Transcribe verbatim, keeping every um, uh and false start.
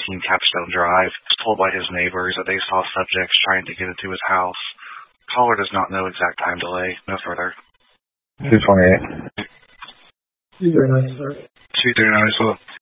nineteen Capstone Drive. He was told by his neighbors that they saw subjects trying to get into his house. Caller does not know exact time delay. No further. two twenty-eight. two thirty-nine, sir. two thirty-nine as well.